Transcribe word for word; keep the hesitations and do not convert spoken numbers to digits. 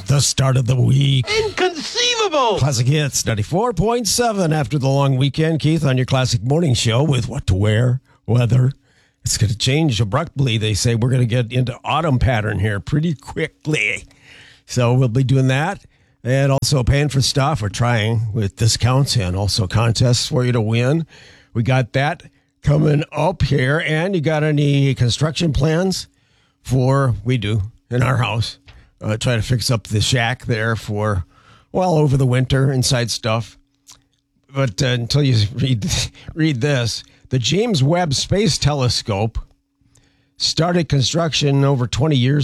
The start of the week. Inconceivable! Classic Hits, ninety-four point seven after the long weekend. Keith on your Classic Morning Show with what to wear, weather. It's going to change abruptly. They say we're going to get into autumn pattern here pretty quickly. So we'll be doing that. And also paying for stuff. We're trying with discounts and also contests for you to win. We got that coming up here. And you got any construction plans for, we do, in our house. Uh, try to fix up the shack there for, well, over the winter, inside stuff. But uh, until you read read this, the James Webb Space Telescope started construction over twenty years